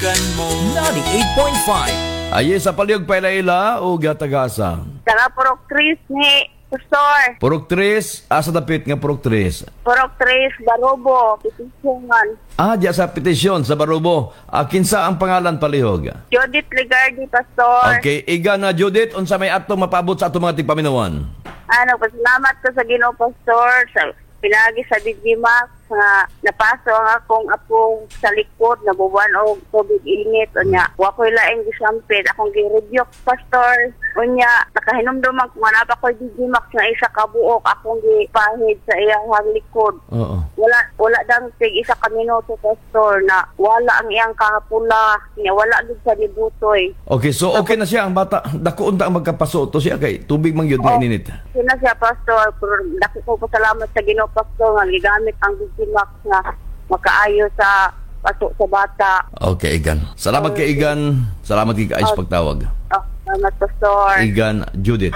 98.5. Aye, sa palihog pa ila o gatagasa? Saka Purok Tris ni Pastor. Purok 3, asa dapit nga Purok 3? Purok Tris, Barobo, Petisyongan. Diya sa petisyon, sa Barubo. Kinsa ang pangalan palihog? Judith Ligardi, Pastor. Okay, iga na Judith, unsa may ato mapabot sa ato mga tigpaminawan? Pasalamat ko sa Ginoo, Pastor, sa pinagi sa Digimax nga napaso ang akong apong sa likod, nabubuan o tubig init. Unya, wakoy laing gisampit, akong gi-rebuke, Pastor. Unya, nakahinumduman kung hanap ako Digimax na isa kabuok, akong gipahid sa iyang likod. Oo. Wala dang tig isa ka minuto, Pastor, na wala ang iyang kahapula, niya wala gid sa dibutoy. Okay, so okay na siya ang bata. Dako unta ang magkapaso to siya kay tubig man gyud nga ininit. Sina siya, Pastor, pero dako ko pasalamat sa Ginoo, Pastor, nga gigamit ang Digimax nga makaayo sa paso sa bata. Okay, Igan. Salamat kay Igan. Salamat kay Kaayos pagtawag. Salamat, Pastor. Igan Judith.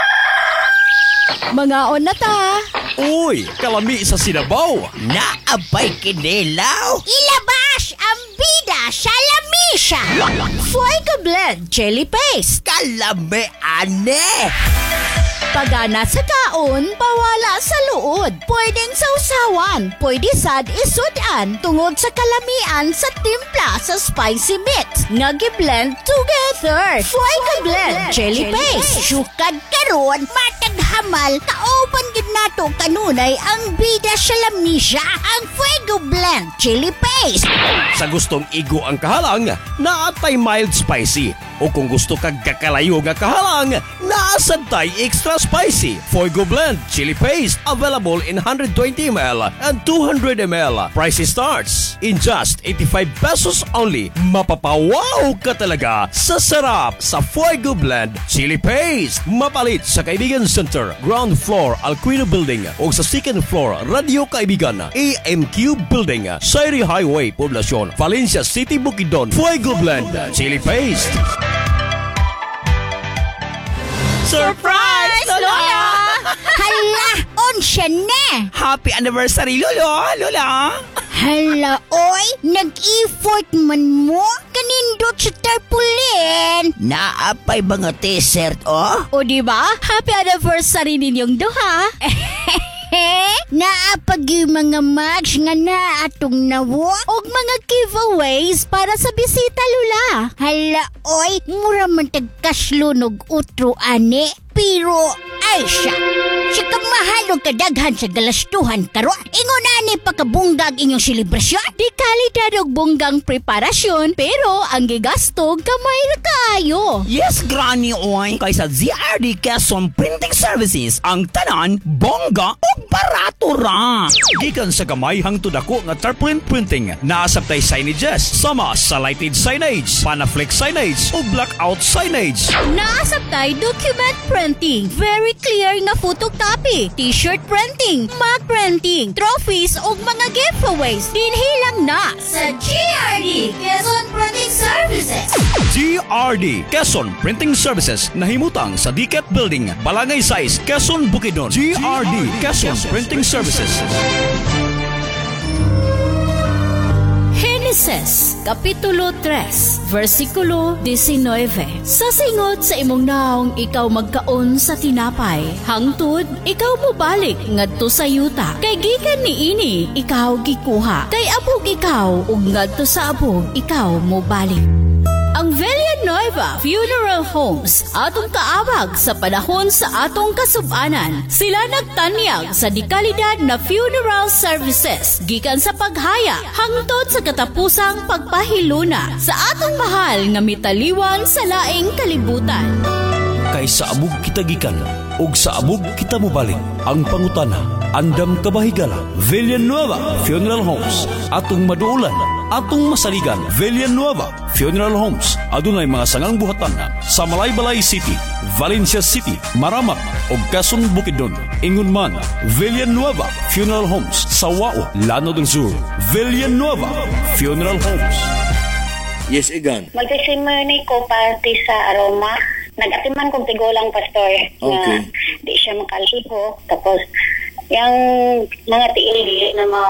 Mga on na ta. Uy, kalami sa Sinabaw. Naabay kinilaw. Ilabas ang bida sa lamisa. Fuego Blend Chili Paste. Kalami ane. Pagana sa kaon, pawala sa luod. Pwedeng sausawan, pwede sad isudan tungod sa kalamian sa timpla sa spicy mix. Nga gi-blend together. Fuego Blend Chili Paste. Sukad karon, matag hamal, kaoban gid nato kanunay ang bida sa lamisa. Ang Fuego Blend Chili Paste. Sa gustong igo ang kahalang, naatay mild spicy. O kung gusto kag kakalayo nga kahalang, naasantay extra spicy. Fuego Blend Chili Paste available in 120 ml and 200 ml. Price starts in just 85 pesos only. Mapapawaw ka talaga sa sarap sa Fuego Blend Chili Paste. Mapalit sa Kaibigan Center, ground floor Alquino Building o sa second floor Radio Kaibigan, AMQ Building, Sairi Highway, Poblacion, Valencia City, Bukidnon. Fuego Blend Chili Paste. Surprise, Lola! Hala, onsya na! Happy anniversary, Lola. Hala, oy! Nag-effort man mo? Kanindot sa tarpulin! Naapay mga t-shirt, oh? O diba? Happy anniversary ninyong duha! Naapag yung mga match nga na atong nawo og mga giveaways para sa bisita, Lula. Hala, oy, mura man tagkaslunog utro ane. Pero, ay siya. Siya kang mahalong kadaghan sa galastuhan karon. Ingon ani pakabunggag inyong selebrasyon. Di kalidad og bunggang preparasyon, pero ang gigasto gamay ra kaayo. Yes, Granny Oy. Kaysa ZRD Quezon Printing Services, ang tanan, bongga o barato ra. Gikan sa gamay hangtod ako nga tarpaulin printing, naasabtay signages sama sa lighted signage, panaflex signage o blackout signage. Naasabtay document printing, very clear nga photocopy, t-shirt printing, mug printing, trophies ug mga giveaways. Dinhilang na sa GRD Quezon Printing Services. GRD Quezon Printing Services, nahimutang sa DCAT Building, Balangay Size, Quezon, Bukidnon. GRD Quezon Printing Services. Genesis, Kapitulo 3, versikulo 19. Sa singot sa imong naong ikaw magkaon sa tinapay, hangtod ikaw mobalik ngadto sa yuta. Kay gikan niini ikaw gikuha, kay abog ikaw ug ngadto sa abog ikaw mobalik. Ang Villanueva Funeral Homes atong kaabag sa panahon sa atong kasubanan. Sila nagtanyag sa dekalidad na funeral services gikan sa paghaya hangtod sa katapusang pagpahiluna sa atong mahal nga mitaliwan sa laing kalibutan. Kay sa abog kita gikan ug sa abog kita mobalik. Ang pangutana, andam kabahigala. Villanueva Funeral Homes, atong maduulan, atong masaligan. Villanueva Funeral Homes, adunay mga sangang buhatan sa Malaybalay City, Valencia City, Maramak ug Quezon, Bukidnon. Ingon man, Villanueva Funeral Homes sa Wao, Lanao del Sur. Villanueva Funeral Homes. Yes, Igan. Magsisimony ko party sa Aroma. Nag-atiman kong tigulang, Pastor. Okay. Na di siya makaliho. Tapos, yung mga tiili na mga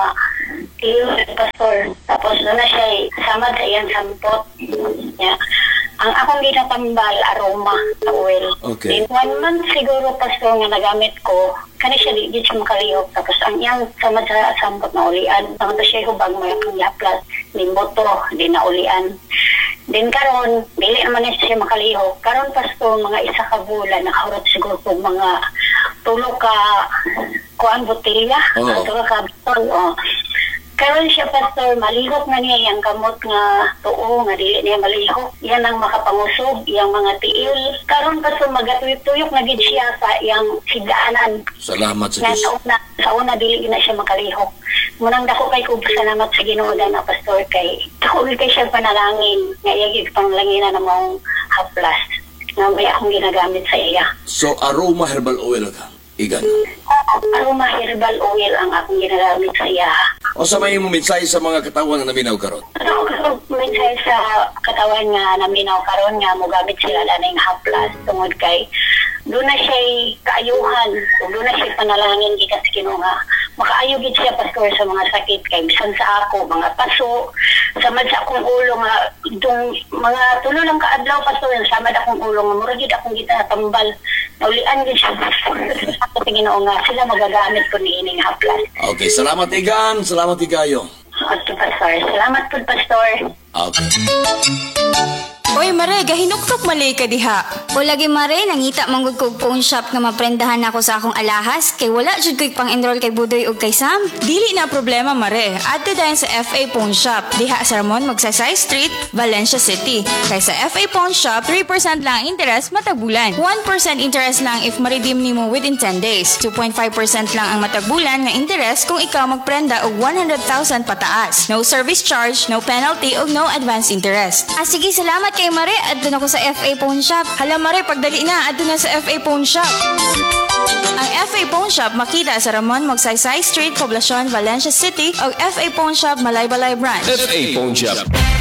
tiyo pastor. Tapos doon na siya samad sa iyang sampot. Yeah. Ang akong ginatambal, aroma sa oil. Okay. Then 1 month siguro, pastor, nga nagamit ko, kani siya di siya makalihok. Tapos ang iyang samad sa sampot na ulian. Tangto siya hubag mo yung yaplas. Din boto, di na ulian. Then karon, dili naman na siya makalihok. Karon, pastor, mga isa ka bulan, nakahurot siguro po mga tulo ka kuan botilya. Oo. Tulo ka botol. Oh. Karon siya, pastor, malihok na niya yung gamot nga tuo, nga dili niya malihok. Yan ang makapangusog, yung mga tiil. Karon, pastor, magatuyok-tuyok na gid siya sa yung higdaanan. Salamat sa Nga Diyos. sa una dili na siya makalihok. Munang dako kay ko salamat sa Ginoo na pastor kay dako kay siya panalangin nga iyagig panglangina na mong haplas nga may akong ginagamit sa iya. So, aroma herbal oil ka. Igan. Aroma herbal oil ang akong ginagamit sa iya. O sa may mo mensahe sa mga katawan na naminaw karon. Ano minsan sa katawan nga naminaw karon nga mogamit sila daning haplas tungod kay doon na siya kaayuhan, doon na siya panalangin gikan sa Ginoo nga makaayo gid siya pastor sa mga sakit kay bisan sa ako mga paso samad sa akong ulo nga itong mga tulo lang kaadlaw pastor samad akong ulo nga mura gid akong gitatambal naulian gid siya sa Ginoo nga sila magagamit ko niining haplas. Okay, salamat Igan. Salamat Igayo. Okay, pastor. Salamat po, pastor. Okay. Oy, Mare, gahinuktok mali ka diha. O lagi mare, nangita manggod ko og phone shop nga maprendahan ako sa akong alahas kay wala jud ko'y pang-enroll kay Budoy ug kay Sam. Dili na problema, Mare. Adto dayon sa FA Pawn Shop. Diha sa Ramon, Magsaysay Street, Valencia City. Kay sa FA Pawn Shop, 3% lang ang interest matag bulan. 1% interest lang if ma-redeem nimo within 10 days. 2.5% lang ang matag bulan nga interest kung ikaw magprenda og 100,000 pataas. No service charge, no penalty ug no advance interest. Ah sige, salamat kay Mare. Adto na ko sa FA Pawn Shop. Hala, Mare, pagdali na, adto na sa FA Pawn Shop. Ang FA Pawn Shop makita sa Ramon, Magsaysay Street, Poblacion, Valencia City o FA Pawn Shop, Malaybalay Branch. FA Pawn Shop.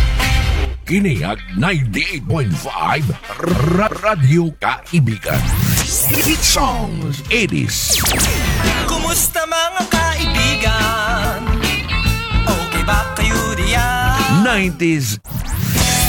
Kiniyak 98.5 Radyo Kaibigan. Hit songs 80s. Kumusta mga kaibigan? Okay ba kayo diyan? 90s